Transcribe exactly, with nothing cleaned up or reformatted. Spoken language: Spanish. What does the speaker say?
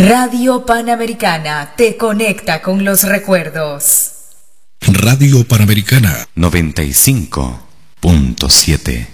Radio Panamericana te conecta con los recuerdos. Radio Panamericana noventa y cinco punto siete.